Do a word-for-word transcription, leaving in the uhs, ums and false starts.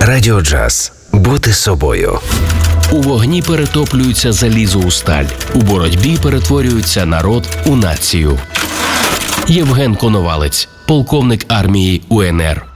Радіо Джаз. Бути собою. У вогні перетоплюється залізо у сталь. У боротьбі перетворюється народ у націю. Євген Коновалець, полковник армії УНР.